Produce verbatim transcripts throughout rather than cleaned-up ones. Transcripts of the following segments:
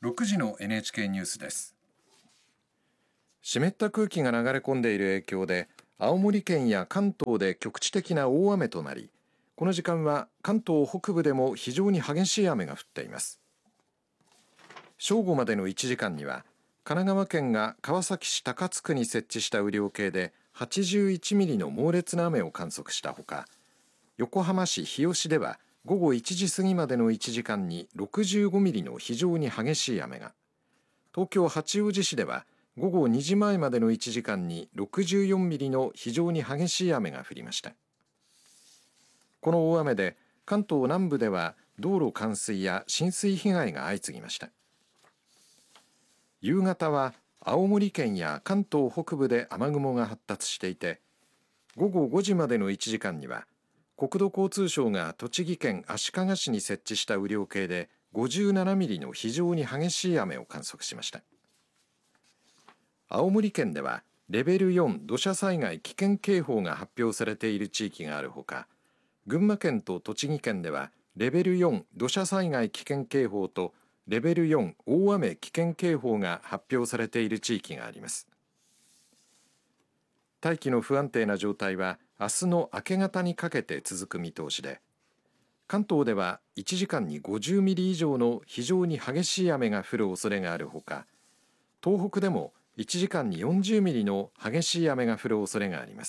ろくじの エヌエイチケー ニュースです。 湿った空気が流れ込んでいる影響で青森県や関東で局地的な大雨となり、この時間は関東北部でも非常に激しい雨が降っています。正午までのいちじかんには神奈川県が川崎市高津区に設置した雨量計ではちじゅういちミリの猛烈な雨を観測したほか、横浜市日吉では午後いちじ過ぎまでのいちじかんにろくじゅうごミリの非常に激しい雨が、東京八王子市では午後にじまえまでのいちじかんにろくじゅうよんミリの非常に激しい雨が降りました。この大雨で関東南部では道路冠水や浸水被害が相次ぎました。夕方は青森県や関東北部で雨雲が発達していて、午後ごじまでのいちじかんには国土交通省が栃木県足利市に設置した雨量計でごじゅうななミリの非常に激しい雨を観測しました。青森県ではレベルよん土砂災害危険警報が発表されている地域があるほか、群馬県と栃木県ではレベルよん土砂災害危険警報とレベルよん大雨危険警報が発表されている地域があります。大気の不安定な状態は明日の明け方にかけて続く見通しで、関東ではいちじかんにごじゅうミリ以上の非常に激しい雨が降る恐れがあるほか、東北でもいちじかんによんじゅうミリの激しい雨が降る恐れがあります。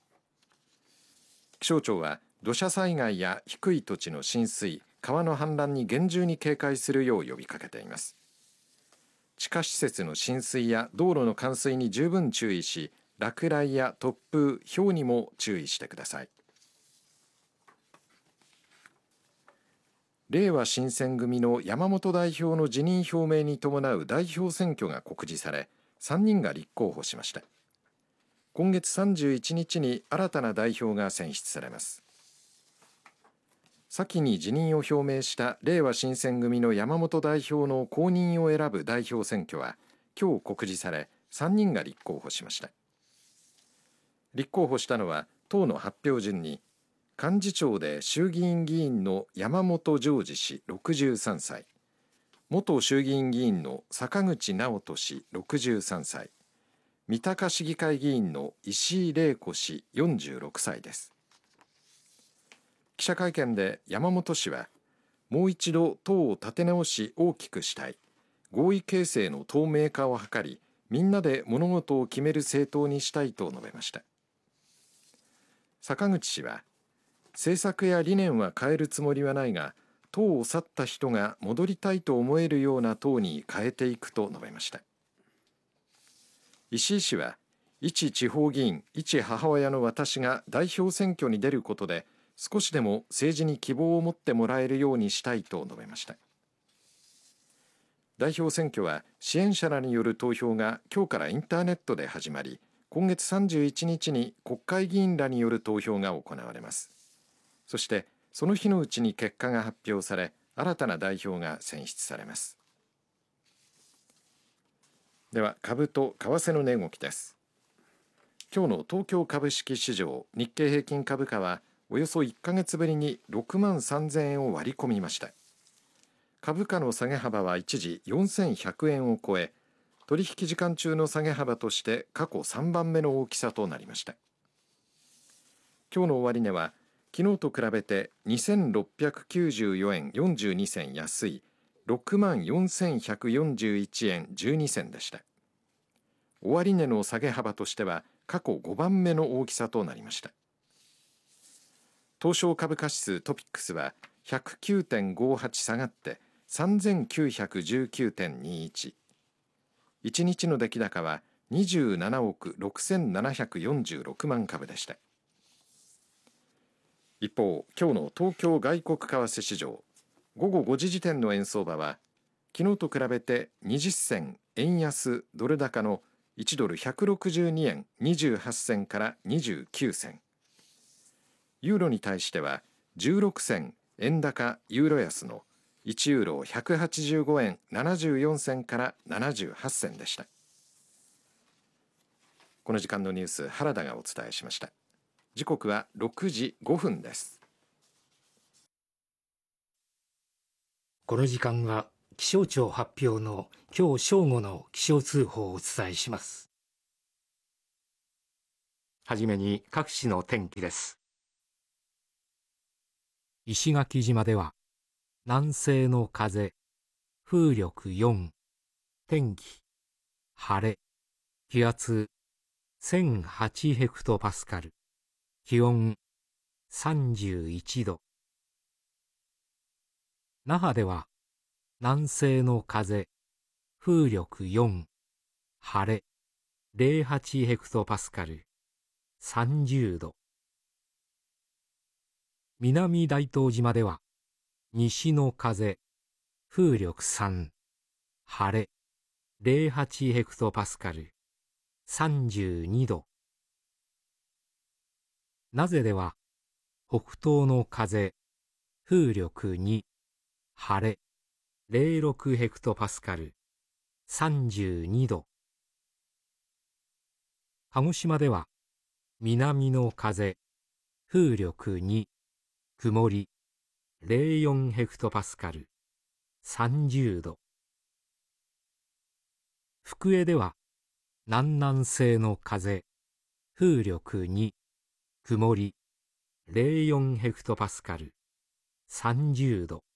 気象庁は土砂災害や低い土地の浸水、川の氾濫に厳重に警戒するよう呼びかけています。地下施設の浸水や道路の冠水に十分注意し、落雷や突風、雹にも注意してください。れいわ新選組の山本代表の辞任表明に伴う代表選挙が告示され、さんにんが立候補しました。今月さんじゅういちにちに新たな代表が選出されます。先に辞任を表明したれいわ新選組の山本代表の後任を選ぶ代表選挙は今日告示され、さんにんが立候補しました。立候補したのは党の発表順に、幹事長で衆議院議員の山本譲二氏ろくじゅうさんさい、元衆議院議員の坂口直人氏ろくじゅうさんさい、三鷹市議会議員の石井玲子氏よんじゅうろくさいです。記者会見で山本氏は、もう一度党を立て直し大きくしたい、合意形成の透明化を図り、みんなで物事を決める政党にしたいと述べました。坂口氏は、政策や理念は変えるつもりはないが、党を去った人が戻りたいと思えるような党に変えていくと述べました。石井氏は、一地方議員、一母親の私が代表選挙に出ることで、少しでも政治に希望を持ってもらえるようにしたいと述べました。代表選挙は支援者らによる投票が今日からインターネットで始まり、今月さんじゅういちにちに国会議員らによる投票が行われます。そしてその日のうちに結果が発表され、新たな代表が選出されます。では株と為替の値動きです。今日の東京株式市場、日経平均株価はおよそいっかげつぶりにろくまんさんぜんえんを割り込みました。株価の下げ幅は一時よんせんひゃくえんを超え、取引時間中の下げ幅として過去さんばんめの大きさとなりました。今日の終値は昨日と比べてにせんろっぴゃくきゅうじゅうよえんよんじゅうにせん安い ろくまんよんせんひゃくよんじゅういちえんじゅうにせんでした。終値の下げ幅としては過去ごばんめの大きさとなりました。東証株価指数トピックスは ひゃくきゅうてんごはち 下がってさんぜんきゅうひゃくじゅうきゅうてんにいち、いちにちの出来高はにじゅうななおくろくせんななひゃくよんじゅうろくまん株でした。一方、今日の東京外国為替市場、午後ごじ時点の円相場は昨日と比べてにじゅっせん円安ドル高のいちドルひゃくろくじゅうにえんにじゅうはちせんからにじゅうきゅうせん、ユーロに対してはじゅうろくせん円高ユーロ安のいちユーロひゃくはちじゅうごえんななじゅうよんせんからななじゅうはちせんでした。この時間のニュース、原田がお伝えしました。時刻はろくじごふんです。 この時間は気象庁発表の今日正午の気象通報をお伝えします。はじめに各地の天気です。石垣島では南西の風、風力よん、天気晴れ、気圧せんはちヘクトパスカル、気温さんじゅういちど。那覇では南西の風、風力よん、晴れ、ゼロはちヘクトパスカル、さんじゅうど。南大東島では西の風、風力さん、晴れ、ゼロはちヘクトパスカル、さんじゅうにど。名瀬では北東の風、風力に、晴れ、ゼロろくヘクトパスカル、さんじゅうにど。鹿児島では南の風、風力に、曇り、ゼロよんヘクトパスカル、さんじゅうど。福江では南南西の風、風力に、曇り、ゼロよんヘクトパスカル、さんじゅうど。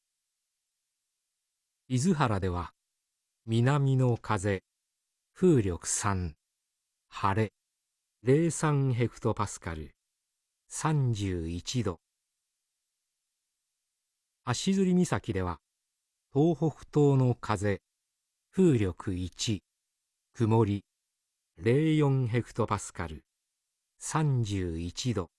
伊豆原では南の風、風力さん、晴れ、ゼロさんヘクトパスカル、さんじゅういちど。足摺岬では東北東の風、風力いち、曇り、ゼロよんヘクトパスカル、さんじゅういちど。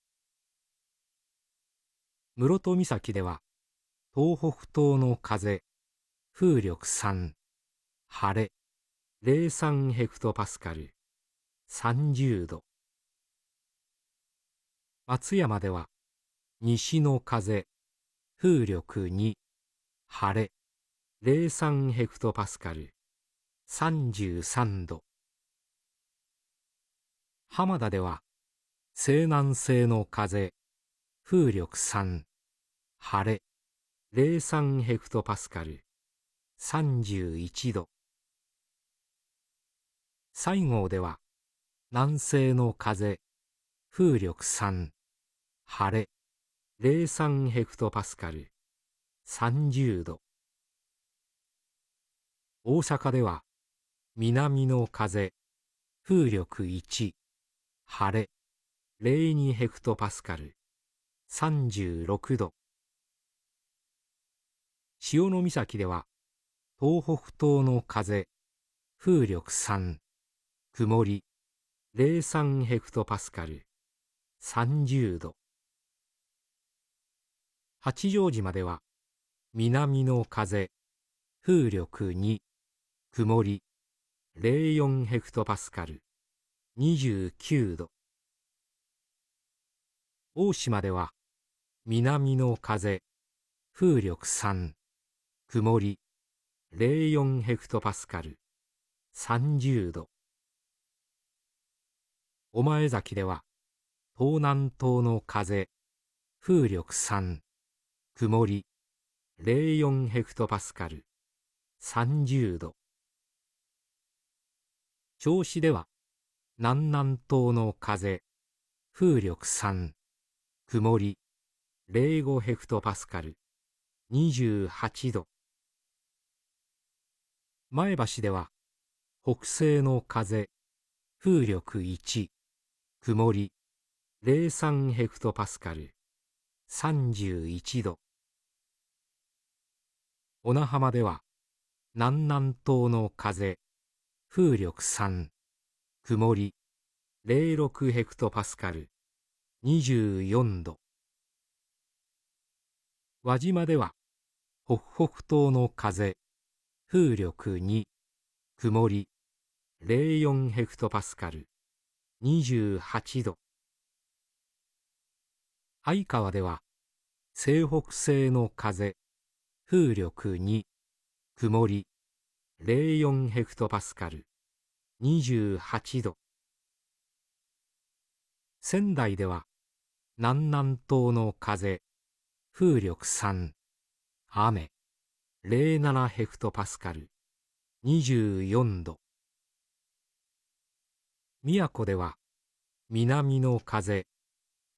室戸岬では東北東の風、風力さん、晴れ、ゼロさんヘクトパスカル、さんじゅうど。松山では西の風、風力に、晴れ、ゼロさんヘクトパスカル、さんじゅうさんど。浜田では西南西の風、風力さん、晴れ、ゼロさんヘクトパスカル、さんじゅういちど。西郷では南西の風、風力さん、晴れ、ゼロさんヘクトパスカル、さんじゅうど。大阪では南の風、風力いち、晴れ、ゼロにヘクトパスカル、さんじゅうろくど。潮岬では東北東の風、風力さん、曇り、ゼロさんヘクトパスカル、さんじゅうど。八丈島では南の風、風力に、曇り、ゼロよんヘクトパスカル、にじゅうきゅうど。大島では南の風、風力さん、曇り、ゼロよんヘクトパスカル、さんじゅうど。御前崎では東南東の風、風力さん、曇り、ゼロよんヘクトパスカル、さんじゅうど。銚子では南南東の風、風力さん、曇り、ゼロごヘクトパスカル、にじゅうはちど。前橋では北西の風、風力いち、曇り、ゼロさんヘクトパスカル、さんじゅういちど。小名浜では南南東の風、風力さん、曇り、ゼロろくヘクトパスカル、にじゅうよんど。輪島では北北東の風、風力に、曇り、ゼロよんヘクトパスカル、にじゅうはちど。相川では西北西の風、風力に、曇り、ゼロよんヘクトパスカル、にじゅうはちど。仙台では南南東の風、風力さん、雨、 ゼロななヘクトパスカル、にじゅうよんど。宮古では南の風